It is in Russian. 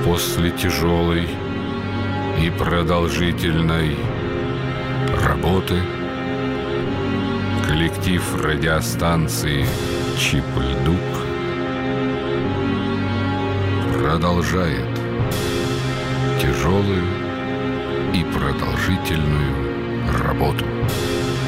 После тяжелой и продолжительной работы коллектив радиостанции «Чип-Льдук» продолжает тяжелую и продолжительную работу.